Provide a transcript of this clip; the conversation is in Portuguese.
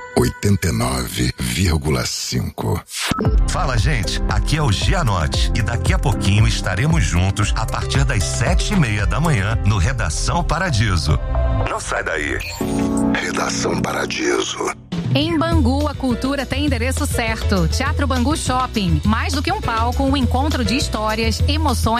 89,5. Fala, gente, aqui é o Gianotti e daqui a pouquinho estaremos juntos a partir das 7:30 da manhã no Redação Paradiso. Não sai daí. Redação Paradiso. Em Bangu, a cultura tem endereço certo. Teatro Bangu Shopping. Mais do que um palco, um encontro de histórias, emoções